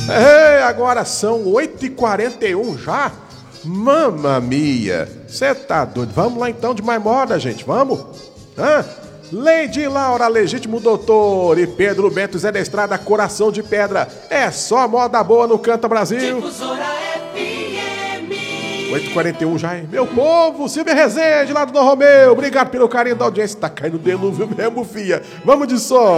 Ei, agora são 8h41 já? Mamma mia, você tá doido? Vamos lá então de mais moda, gente, vamos? Lady Laura, legítimo doutor, e Pedro Bento Zé da Estrada, coração de pedra. É só moda boa no Canta Brasil. 8h41 já, hein? Meu povo, Silvia Rezende, lá do Dom Romeu. Obrigado pelo carinho da audiência. Tá caindo delúvio mesmo, fia. Vamos de som.